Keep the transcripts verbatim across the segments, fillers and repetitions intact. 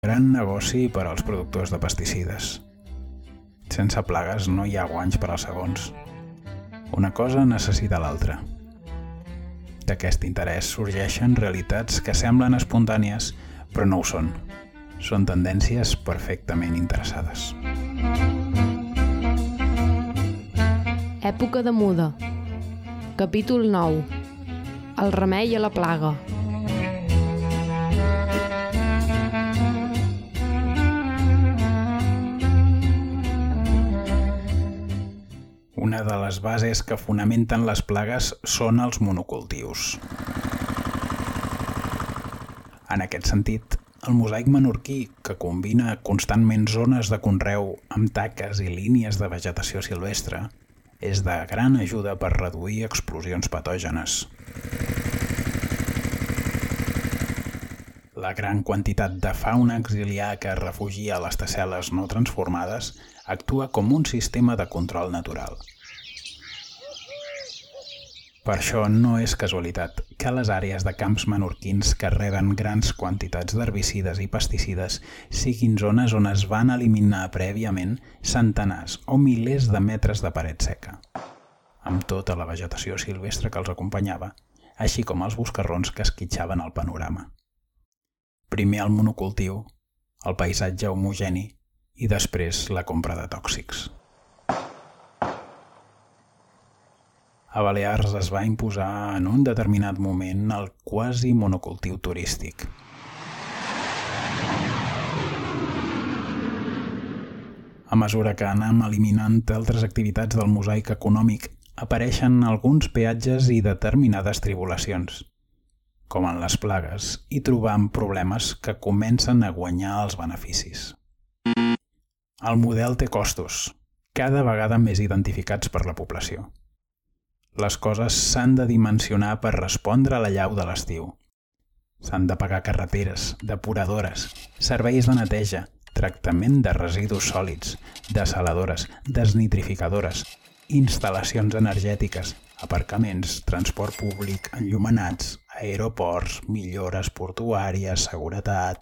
Gran negoci per als productors de pesticides. Sense plagues no hi ha guanys per als segons. Una cosa necessita l'altra. D'aquest interès sorgeixen realitats que semblen espontànies, però no ho són. Són tendències perfectament interessades. Època de muda. Capítol nou. El remei a la plaga. Una de les bases que fonamenten les plagues són els monocultius. En aquest sentit, el mosaic menorquí, que combina constantment zones de conreu amb taques i línies de vegetació silvestre, és de gran ajuda per reduir explosions patògenes. La gran quantitat de fauna auxiliar que es refugia a les tessel·les no transformades actua com un sistema de control natural. Per això no és casualitat que les àrees de camps menorquins que reben grans quantitats d'herbicides i pesticides siguin zones on es van eliminar prèviament centenars o milers de metres de paret seca, amb tota la vegetació silvestre que els acompanyava, així com els bosquerrons que esquitxaven el panorama. Primer el monocultiu, el paisatge homogeni i després la compra de tòxics. A Balears es va imposar en un determinat moment el quasi monocultiu turístic. A mesura que anem eliminant altres activitats del mosaic econòmic, apareixen alguns peatges i determinades tribulacions, com en les plagues, i trobam problemes que comencen a guanyar els beneficis. El model té costos, cada vegada més identificats per la població. Les coses s'han de dimensionar per respondre a la llau de l'estiu. S'han de pagar carreteres, depuradores, serveis de neteja, tractament de residus sòlids, desaladores, desnitrificadores, instal·lacions energètiques, aparcaments, transport públic, enllumenats, aeroports, millores portuàries, seguretat...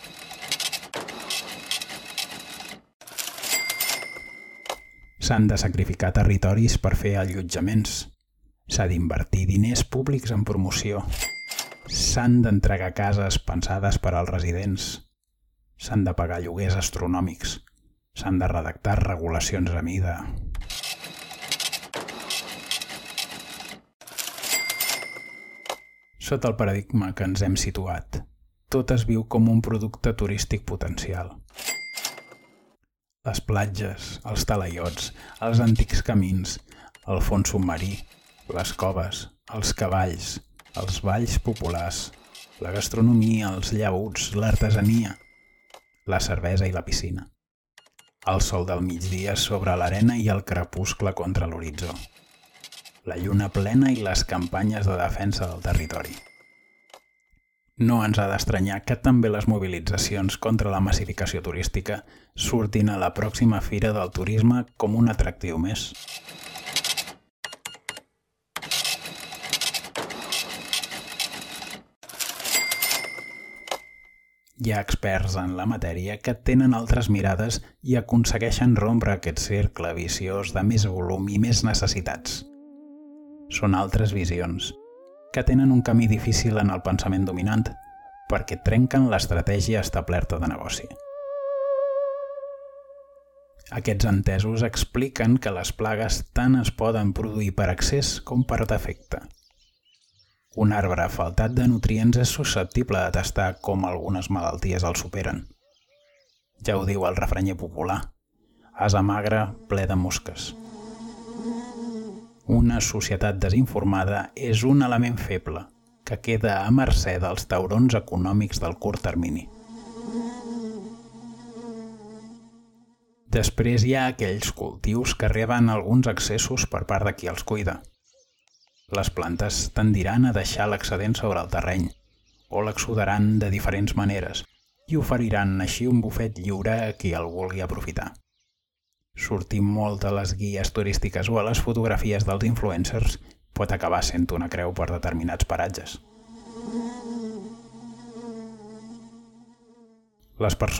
S'han de sacrificar territoris per fer allotjaments. S'ha d'invertir diners públics en promoció. S'han d'entregar cases pensades per als residents. S'han de pagar lloguers astronòmics. S'han de redactar regulacions a mida. Sota el paradigma que ens hem situat, tot es viu com un producte turístic potencial. Les platges, els talaiots, els antics camins, el fons submarí, les coves, els cavalls, els balls populars, la gastronomia, els llaüts, l'artesania, la cervesa i la piscina, el sol del migdia sobre l'arena i el crepuscle contra l'horitzó, la lluna plena i les campanyes de defensa del territori. No ens ha d'estranyar que també les mobilitzacions contra la massificació turística surtin a la pròxima Fira del Turisme com un atractiu més. Hi ha experts en la matèria que tenen altres mirades i aconsegueixen rompre aquest cercle viciós de més volum i més necessitats. Són altres visions, que tenen un camí difícil en el pensament dominant, perquè trenquen l'estratègia establerta de negoci. Aquests entesos expliquen que les plagues tant es poden produir per excés com per defecte. Un arbre faltat de nutrients és susceptible de tastar com algunes malalties el superen. Ja ho diu el refranyer popular: ase magre, ple de mosques. Una societat desinformada és un element feble que queda a mercè dels taurons econòmics del curt termini. Després hi ha aquells cultius que reben alguns excessos per part de qui els cuida. Les plantes tendiran a deixar l'excedent sobre el terreny, o l'exudaran de diferents maneres i oferiran així un bufet lliure a qui el vulgui aprofitar. Sortir molt a les guies turístiques o a les fotografies dels influencers pot acabar sent una creu per determinats paratges. les persones